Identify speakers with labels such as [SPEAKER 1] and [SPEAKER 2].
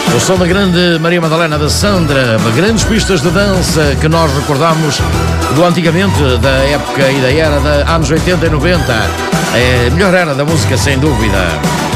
[SPEAKER 1] O som da grande Maria Madalena da Sandra, grandes pistas de dança que nós recordamos do antigamente, da época e da era de anos 80 e 90. É a melhor era da música, sem dúvida.